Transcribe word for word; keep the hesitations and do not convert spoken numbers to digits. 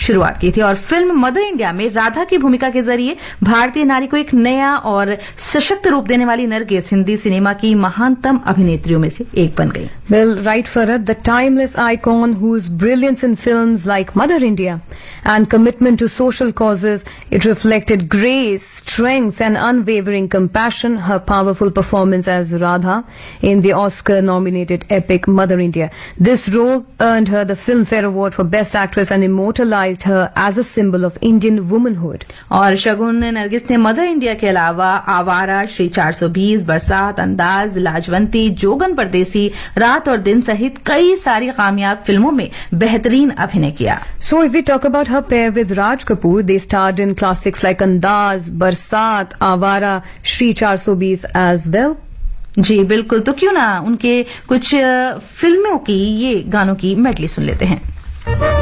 शुरुआत की थी और फिल्म मदर इंडिया में राधा की भूमिका के जरिए भारतीय नारी को एक नया और सशक्त रूप देने वाली नरगिस हिंदी सिनेमा की महानतम अभिनेत्रियों में से एक बन गई। Well, right, Farad, the timeless icon whose brilliance in films like Mother India and commitment to social causes, it reflected grace, strength and unwavering compassion. Her powerful performance as Radha in the Oscar-nominated epic Mother India. This role earned her the Filmfare Award for Best Actress and immortalized her as a symbol of Indian womanhood. और शगुन नरगिस ने mother India के अलावा आवारा, श्री चार सौ बीस, बरसात, अंदाज, लाजवंती, जोगन परदेसी, रात और दिन सहित कई सारी कामयाब फिल्मों में बेहतरीन अभिनय किया। So if we talk about her pair with Raj Kapoor, they starred in classics like Andaz, Barsat, Avara, Shri चार सौ बीस as well. जी बिल्कुल, तो क्यों ना उनके कुछ फिल्मों की ये गानों की मेडली सुन लेते हैं।